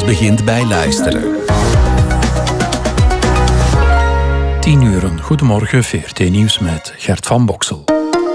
Alles begint bij luisteren. 10:00, goedemorgen, VRT Nieuws met Gert van Boksel.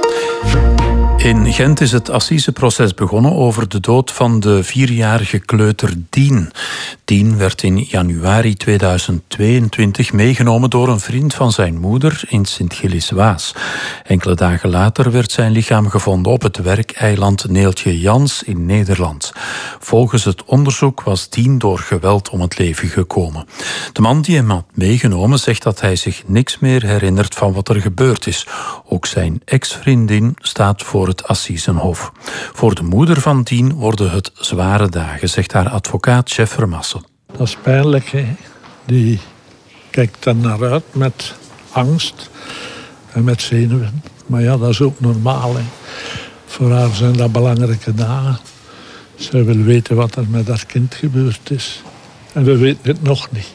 In Gent is het assiseproces begonnen over de dood van de 4-jarige kleuter Dien. Dien werd in januari 2022 meegenomen door een vriend van zijn moeder in Sint-Gilles-Waas. Enkele dagen later werd zijn lichaam gevonden op het werkeiland Neeltje Jans in Nederland. Volgens het onderzoek was Dien door geweld om het leven gekomen. De man die hem had meegenomen zegt dat hij zich niks meer herinnert van wat er gebeurd is. Ook zijn ex-vriendin staat voor het Assisenhof. Voor de moeder van Dien worden het zware dagen, zegt haar advocaat Jeff Vermassen. Dat is pijnlijk, hè. Die kijkt er naar uit met angst en met zenuwen. Maar ja, dat is ook normaal, hè. Voor haar zijn dat belangrijke dagen. Zij wil weten wat er met haar kind gebeurd is. En we weten het nog niet.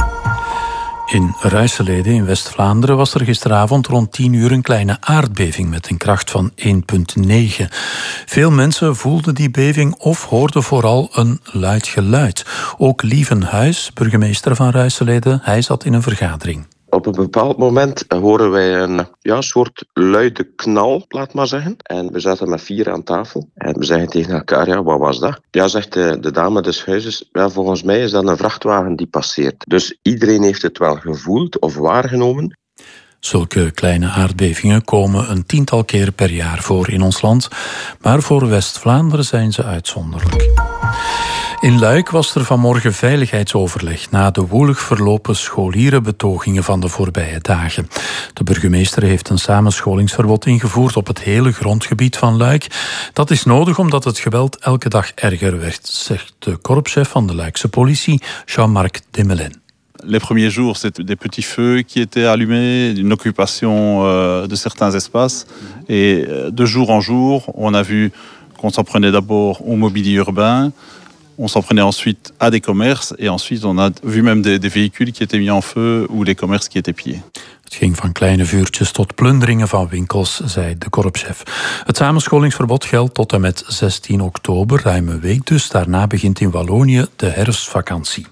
In Ruiselede in West-Vlaanderen was er gisteravond rond 10:00 een kleine aardbeving met een kracht van 1,9. Veel mensen voelden die beving of hoorden vooral een luid geluid. Ook Lieven Huis, burgemeester van Ruiselede, hij zat in een vergadering. Op een bepaald moment horen wij een soort luide knal, laat maar zeggen. En we zaten met 4 aan tafel. En we zeggen tegen elkaar, ja, wat was dat? Ja, zegt de dame des huizes, ja, volgens mij is dat een vrachtwagen die passeert. Dus iedereen heeft het wel gevoeld of waargenomen. Zulke kleine aardbevingen komen een 10-tal keer per jaar voor in ons land. Maar voor West-Vlaanderen zijn ze uitzonderlijk. In Luik was er vanmorgen veiligheidsoverleg na de woelig verlopen scholierenbetogingen van de voorbije dagen. De burgemeester heeft een samenscholingsverbod ingevoerd op het hele grondgebied van Luik. Dat is nodig omdat het geweld elke dag erger werd, zegt de korpschef van de Luikse politie, Jean-Marc Demelin. Les premiers jours, c'était des petits feux qui étaient allumés, une occupation de certains espaces. Et de jour en jour, on a vu qu'on s'en prenait d'abord au mobilier urbain, on s'en prenait ensuite à des commerces et ensuite on a vu même des véhicules qui étaient mis en feu ou des commerces qui étaient pillés. Het ging van kleine vuurtjes tot plunderingen van winkels, zei de korpschef. Het samenscholingsverbod geldt tot en met 16 oktober, ruim een week dus. Daarna begint in Wallonië de herfstvakantie.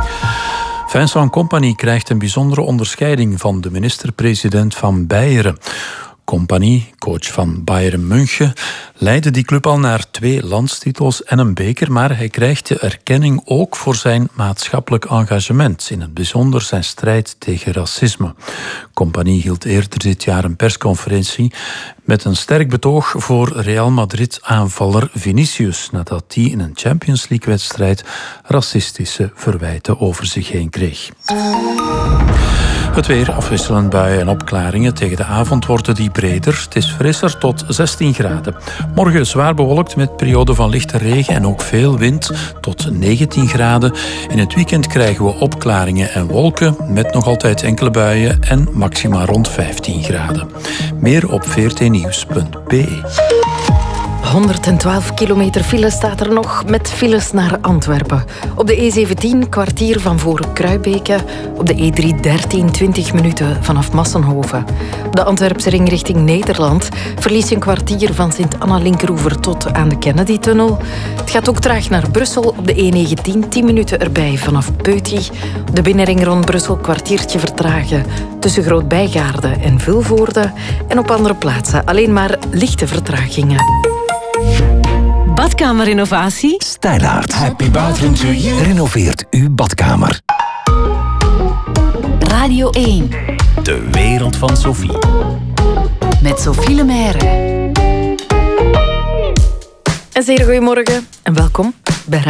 Vincent Kompany krijgt een bijzondere onderscheiding van de minister-president van Beieren. Kompany, coach van Bayern München, leidde die club al naar 2 landstitels en een beker, maar hij krijgt de erkenning ook voor zijn maatschappelijk engagement, in het bijzonder zijn strijd tegen racisme. Kompany hield eerder dit jaar een persconferentie met een sterk betoog voor Real Madrid-aanvaller Vinicius, nadat hij in een Champions League-wedstrijd racistische verwijten over zich heen kreeg. Het weer, afwisselend buien en opklaringen. Tegen de avond worden die breder. Het is frisser tot 16 graden. Morgen zwaar bewolkt met perioden van lichte regen en ook veel wind tot 19 graden. In het weekend krijgen we opklaringen en wolken met nog altijd enkele buien en maxima rond 15 graden. Meer op vrtnieuws.be. 112 kilometer file staat er nog, met files naar Antwerpen. Op de E17 kwartier van voor Kruibeke. Op de E3 20 minuten vanaf Massenhoven. Op de Antwerpse ring richting Nederland verlies je een kwartier van Sint-Anna-Linkeroever tot aan de Kennedy-tunnel. Het gaat ook traag naar Brussel. Op de E19 10 minuten erbij vanaf Peuty. Op de binnenring rond Brussel kwartiertje vertragen tussen Groot-Bijgaarde en Vilvoorde. En op andere plaatsen alleen maar lichte vertragingen. Badkamerinnovatie? Stijlaert. Happy bathroom to you. Renoveert uw badkamer. Radio 1. De wereld van Sophie. Met Sophie Lemaire. Een zeer goedemorgen en welkom bij